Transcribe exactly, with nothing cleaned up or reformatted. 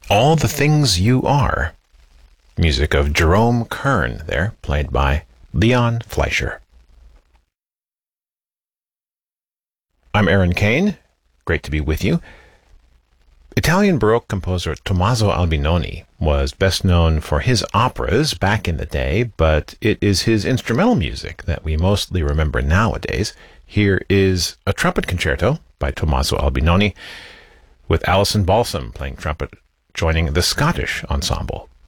All the Things You Are. Music of Jerome Kern there, played by Leon Fleischer. I'm Aaron Kane. Great to be with you. Italian Baroque composer Tommaso Albinoni was best known for his operas back in the day, but it is his instrumental music that we mostly remember nowadays. Here is a trumpet concerto by Tommaso Albinoni, with Alison Balsam playing trumpet, joining the Scottish ensemble.